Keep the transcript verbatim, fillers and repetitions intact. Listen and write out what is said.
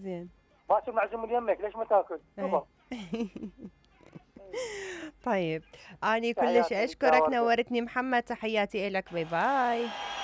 مزيان. باكر معزوم من يمك، ليش ما تاكل؟ أي. شوفه. طيب، أني كلش تحياتي لك يا أشكرك، وردة. نورتني محمد، تحياتي إلك، باي باي.